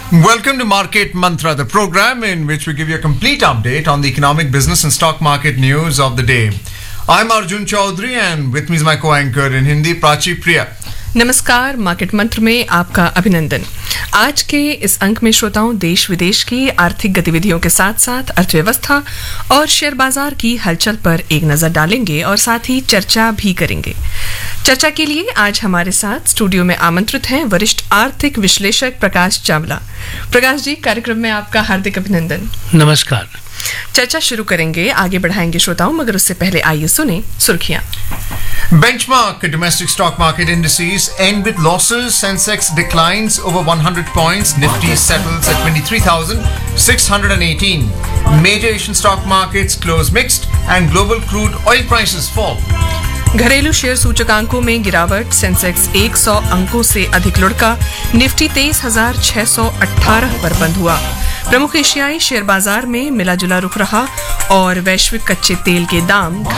Welcome to Market Mantra, the program in which we give you a complete update on the economic, business and stock market news of the day. I'm Arjun Chaudhary and with me is my co-anchor in Hindi, Prachi Priya. नमस्कार, market मंत्र में आपका अभिनंदन। आज के इस अंक में श्रोताओं देश विदेश की आर्थिक गतिविधियों के साथ साथ अर्थव्यवस्था और शेयर बाजार की हलचल पर एक नजर डालेंगे और साथ ही चर्चा भी करेंगे। चर्चा के लिए आज हमारे साथ स्टूडियो में आमंत्रित हैं वरिष्ठ आर्थिक विश्लेषक प्रकाश चावला। प्रकाश जी, कार्यक्रम में आपका हार्दिक अभिनंदन। नमस्कार। चर्चा शुरू करेंगे, आगे बढ़ाएंगे श्रोताओं, मगर उससे पहले आइए सुने सुर्खियां। Benchmark domestic stock market indices end with losses. Sensex declines over 100 points. Nifty settles at 23,618. Major Asian stock markets close mixed and global crude oil prices fall. घरेलू शेयर सूचकांकों में गिरावट, सेंसेक्स 100 अंकों से अधिक लुढ़का, निफ्टी 23,618 पर बंद हुआ। प्रमुख एशियाई शेयर बाजार में मिला जुला रुख रहा और वैश्विक कच्चे तेल के दाम